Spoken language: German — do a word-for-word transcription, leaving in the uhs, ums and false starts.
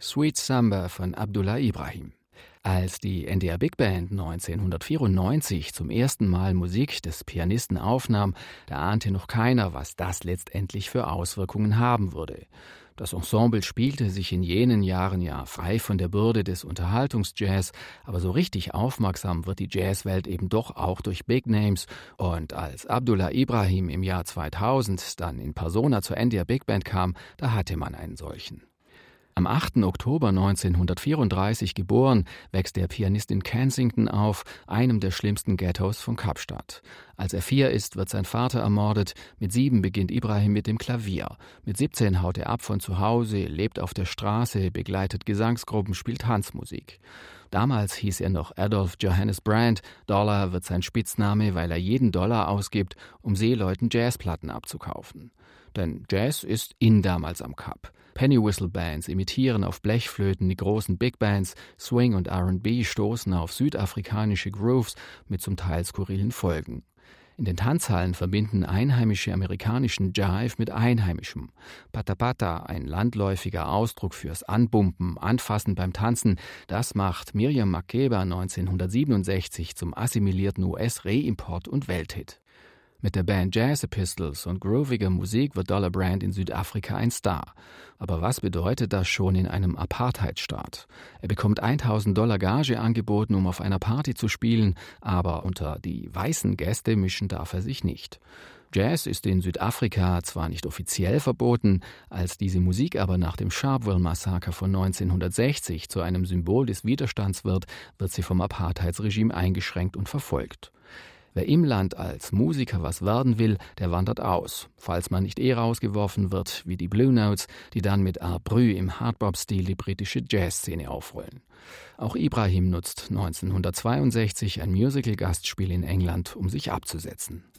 Sweet Samba von Abdullah Ibrahim. Als die N D R Big Band neunzehnhundertvierundneunzig zum ersten Mal Musik des Pianisten aufnahm, da ahnte noch keiner, was das letztendlich für Auswirkungen haben würde. Das Ensemble spielte sich in jenen Jahren ja frei von der Bürde des Unterhaltungsjazz, aber so richtig aufmerksam wird die Jazzwelt eben doch auch durch Big Names. Und als Abdullah Ibrahim im Jahr zweitausend dann in Persona zur N D R Big Band kam, da hatte man einen solchen. Am achten Oktober neunzehnhundertvierunddreißig geboren, wächst der Pianist in Kensington auf, einem der schlimmsten Ghettos von Kapstadt. Als er vier ist, wird sein Vater ermordet. Mit sieben beginnt Ibrahim mit dem Klavier. Mit siebzehn haut er ab von zu Hause, lebt auf der Straße, begleitet Gesangsgruppen, spielt Tanzmusik. Damals hieß er noch Adolph Johannes Brand. Dollar wird sein Spitzname, weil er jeden Dollar ausgibt, um Seeleuten Jazzplatten abzukaufen. Denn Jazz ist in damals am Kap. Pennywhistle-Bands imitieren auf Blechflöten die großen Big Bands, Swing und R and B stoßen auf südafrikanische Grooves mit zum Teil skurrilen Folgen. In den Tanzhallen verbinden einheimische amerikanischen Jive mit einheimischem. Pata Pata, ein landläufiger Ausdruck fürs Anbumpen, Anfassen beim Tanzen, das macht Miriam Makeba neunzehnhundertsiebenundsechzig zum assimilierten U S-Reimport und Welthit. Mit der Band Jazz Epistles und grooviger Musik wird Dollar Brand in Südafrika ein Star. Aber was bedeutet das schon in einem Apartheidstaat? Er bekommt tausend Dollar Gage angeboten, um auf einer Party zu spielen, aber unter die weißen Gäste mischen darf er sich nicht. Jazz ist in Südafrika zwar nicht offiziell verboten, als diese Musik aber nach dem Sharpeville-Massaker von neunzehnhundertsechzig zu einem Symbol des Widerstands wird, wird sie vom Apartheidsregime eingeschränkt und verfolgt. Wer im Land als Musiker was werden will, der wandert aus, falls man nicht eh rausgeworfen wird, wie die Blue Notes, die dann mit Art Brü im Hardbop-Stil die britische Jazzszene aufrollen. Auch Ibrahim nutzt neunzehnhundertzweiundsechzig ein Musical-Gastspiel in England, um sich abzusetzen.